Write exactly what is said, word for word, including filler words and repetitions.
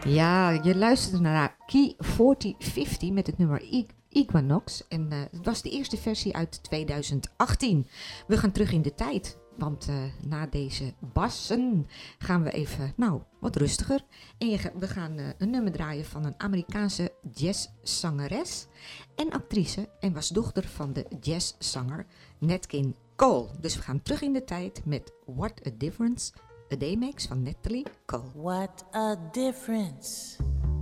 Ja, je luisterde naar Key veertien vijftig met het nummer I- Equinox. En uh, het was de eerste versie uit tweeduizend achttien. We gaan terug in de tijd. Want uh, na deze bassen gaan we even, nou, wat rustiger. En je, we gaan uh, een nummer draaien van een Amerikaanse jazzzangeres en actrice. En was dochter van de jazzzanger Nat King Cole. Dus we gaan terug in de tijd met What a Difference a Day Makes van Natalie Cole. What a difference